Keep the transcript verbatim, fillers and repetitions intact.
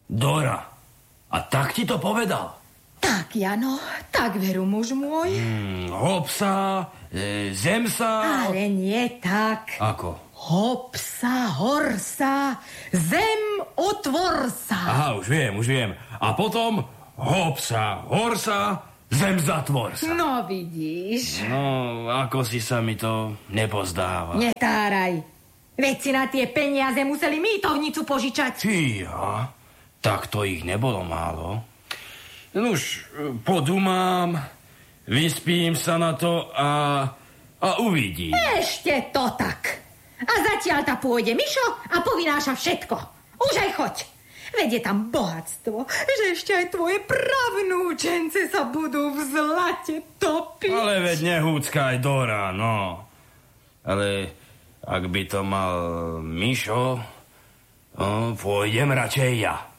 Dora, a tak ti to povedal? Tak, Jano, tak veru, muž môj. Hmm, hopsa, e, zemsa... Ale nie tak. Ako? Hopsa, horsa, zem, otvor sa. Aha, už viem, už viem. A potom hopsa, horsa, zem, zatvor sa. No vidíš. No, ako si sa mi to nepozdáva. Netáraj. Veď si na tie peniaze museli mýtovnicu požičať. Fíha, tak to ich nebolo málo. Nuž, podumám, vyspím sa na to a, a uvidím. Ešte to tak. A zatiaľ ta pôjde Mišo a povináša všetko. Už aj choď. Veď je tam bohatstvo, že ešte aj tvoje pravnúčence sa budú v zlate topiť. Ale veď nehúckaj, Dora, no. Ale ak by to mal Mišo, no, pôjdem radšej ja.